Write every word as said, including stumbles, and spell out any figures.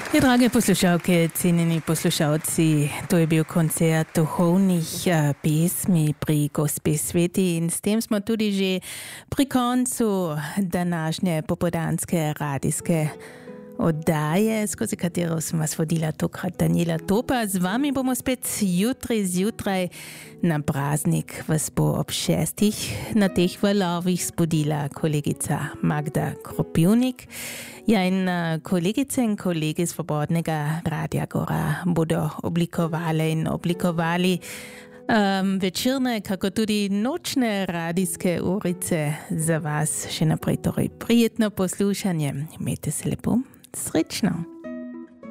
Ja, drage poslušalke, cenjeni poslušalci, to je bil koncert duhovnih pesmi pri Gospe Sveti in s tem smo tudi že pri koncu današnje popoldanske radijske oddaje, skozi katero sem vas vodila tokrat Daniela Topa. Z vami bomo spet jutri zjutraj na praznik. Vas bo ob šestih na teh valovih spodila kolegica Magda Kropivnik. Ja, in kolegice in kolegi Svobodnega Radia Gora bodo oblikovali in oblikovali um, večerne, kako tudi nočne radijske urice za vas še naprej. Torej, prijetno poslušanje. Imejte se lepo. Srečno.